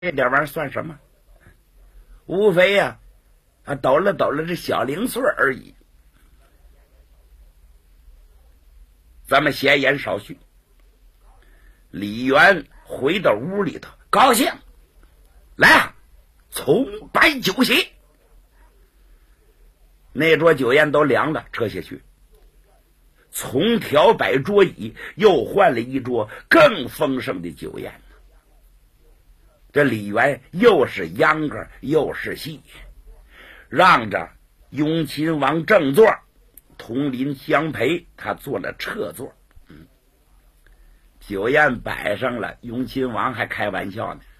这点玩意儿算什么？无非呀，抖了这小零碎而已。咱们闲言少叙。李渊回到屋里头，高兴，来啊，从摆酒席。那桌酒宴都凉了，撤下去。从调摆桌椅，又换了一桌更丰盛的酒宴。这李渊又是秧歌又是戏，让着雍亲王正座，同林相陪，他做了侧座。酒宴摆上了，雍亲王还开玩笑呢，